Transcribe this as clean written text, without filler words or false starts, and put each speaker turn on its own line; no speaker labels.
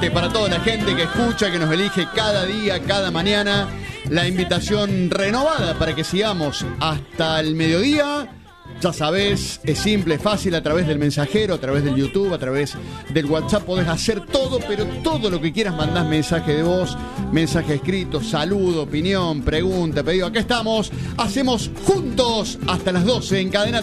oyentes, para toda la gente que escucha, que nos elige cada día, cada mañana. La invitación renovada para que sigamos hasta el mediodía. Ya sabés, es simple, fácil, a través del mensajero, a través del YouTube, a través del WhatsApp podés hacer todo, pero todo lo que quieras mandás mensaje de voz, mensaje escrito, saludo, opinión, pregunta, pedido. Acá estamos, hacemos juntos hasta las 12 en Cadena